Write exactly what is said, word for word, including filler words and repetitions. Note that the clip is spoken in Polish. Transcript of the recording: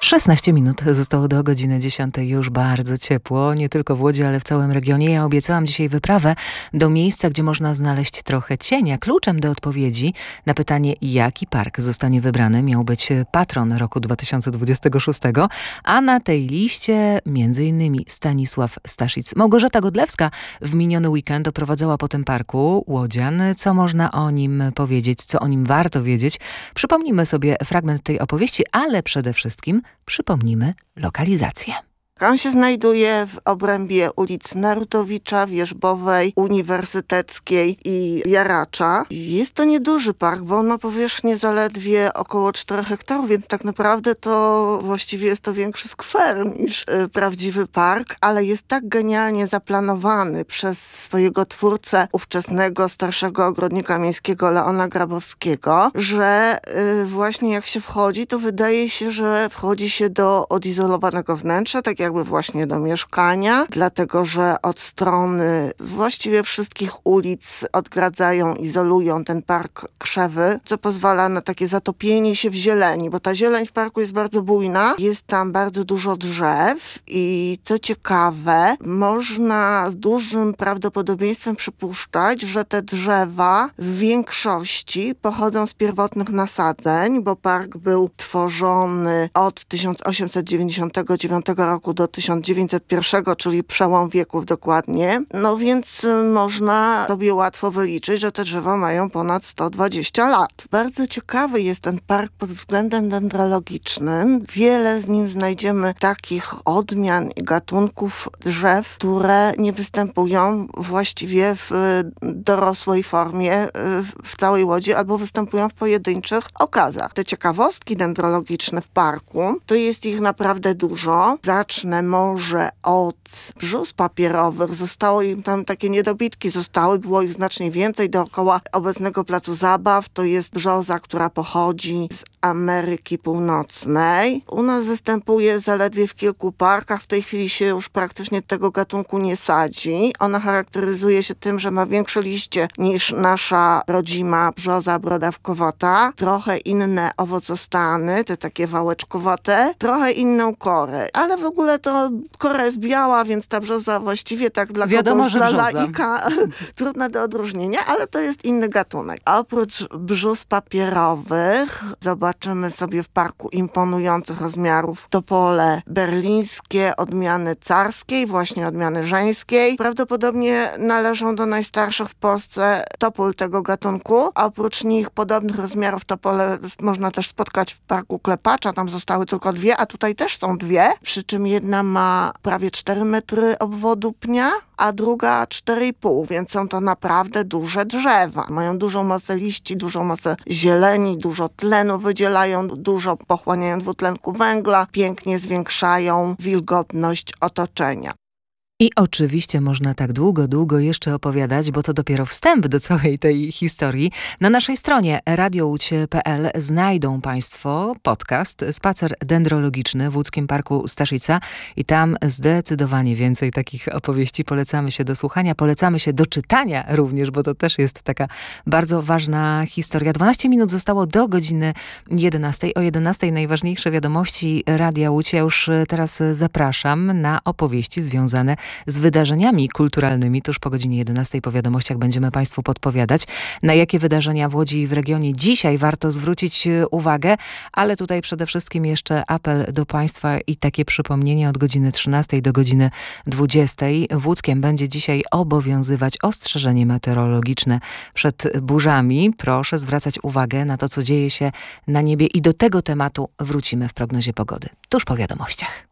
szesnaście minut zostało do godziny dziesiątej. Już bardzo ciepło, nie tylko w Łodzi, ale w całym regionie. Ja obiecałam dzisiaj wyprawę do miejsca, gdzie można znaleźć trochę cienia. Kluczem do odpowiedzi na pytanie, jaki park zostanie wybrany, miał być patron roku dwa tysiące dwudziestego szóstego, a na tej liście między innymi Stanisław Staszic. Małgorzata Godlewska w miniony weekend oprowadzała po tym parku łodzian. Co można o nim powiedzieć, co o nim warto wiedzieć? Przypomnijmy sobie fragment tej opowieści, ale przede wszystkim przypomnimy lokalizację. On się znajduje w obrębie ulic Narutowicza, Wierzbowej, Uniwersyteckiej i Jaracza. Jest to nieduży park, bo on ma powierzchnię zaledwie około czterech hektarów, więc tak naprawdę to właściwie jest to większy skwer niż y, prawdziwy park, ale jest tak genialnie zaplanowany przez swojego twórcę, ówczesnego starszego ogrodnika miejskiego Leona Grabowskiego, że y, właśnie jak się wchodzi, to wydaje się, że wchodzi się do odizolowanego wnętrza, tak jak jakby właśnie do mieszkania, dlatego że od strony właściwie wszystkich ulic odgradzają, izolują ten park krzewy, co pozwala na takie zatopienie się w zieleni, bo ta zieleń w parku jest bardzo bujna, jest tam bardzo dużo drzew i co ciekawe, można z dużym prawdopodobieństwem przypuszczać, że te drzewa w większości pochodzą z pierwotnych nasadzeń, bo park był tworzony od tysiąc osiemset dziewięćdziesiątego dziewiątego roku do tysiąc dziewięćset pierwszego, czyli przełom wieków dokładnie. No więc można sobie łatwo wyliczyć, że te drzewa mają ponad sto dwadzieścia lat. Bardzo ciekawy jest ten park pod względem dendrologicznym. Wiele z nim znajdziemy takich odmian i gatunków drzew, które nie występują właściwie w dorosłej formie w całej Łodzi albo występują w pojedynczych okazach. Te ciekawostki dendrologiczne w parku, to jest ich naprawdę dużo. Zacznę może od brzóz papierowych. Zostało im tam takie niedobitki, zostały, było ich znacznie więcej dookoła obecnego placu zabaw. To jest brzoza, która pochodzi z Ameryki Północnej. U nas występuje zaledwie w kilku parkach. W tej chwili się już praktycznie tego gatunku nie sadzi. Ona charakteryzuje się tym, że ma większe liście niż nasza rodzima brzoza brodawkowata. Trochę inne owocostany, te takie wałeczkowate. Trochę inną korę. Ale w ogóle to kora jest biała, więc ta brzoza właściwie tak dla Wiadomo, kogoś, że dla brzoza. laika trudna do odróżnienia, ale to jest inny gatunek. A oprócz brzus papierowych zobaczymy sobie w parku imponujących rozmiarów topole berlińskie, odmiany carskiej, właśnie odmiany żeńskiej. Prawdopodobnie należą do najstarszych w Polsce topól tego gatunku. A oprócz nich podobnych rozmiarów topole można też spotkać w parku Klepacza. Tam zostały tylko dwie, a tutaj też są dwie. Przy czym jedna ma prawie cztery metry obwodu pnia, a druga cztery i pół, więc są to naprawdę duże drzewa. Mają dużą masę liści, dużą masę zieleni, dużo tlenu wydzielają, dużo pochłaniają dwutlenku węgla, pięknie zwiększają wilgotność otoczenia. I oczywiście można tak długo, długo jeszcze opowiadać, bo to dopiero wstęp do całej tej historii. Na naszej stronie radio łódź kropka p l znajdą Państwo podcast Spacer dendrologiczny w Łódzkim Parku Staszica i tam zdecydowanie więcej takich opowieści. Polecamy się do słuchania, polecamy się do czytania również, bo to też jest taka bardzo ważna historia. dwanaście minut zostało do godziny jedenastej. O jedenastej najważniejsze wiadomości Radia Łódź. Ja już teraz zapraszam na opowieści związane z wydarzeniami kulturalnymi. Tuż po godzinie jedenastej po wiadomościach będziemy Państwu podpowiadać, na jakie wydarzenia w Łodzi i w regionie dzisiaj warto zwrócić uwagę, ale tutaj przede wszystkim jeszcze apel do Państwa i takie przypomnienie od godziny trzynastej do godziny dwudziestej. W Łódzkiem będzie dzisiaj obowiązywać ostrzeżenie meteorologiczne przed burzami. Proszę zwracać uwagę na to, co dzieje się na niebie i do tego tematu wrócimy w prognozie pogody. Tuż po wiadomościach.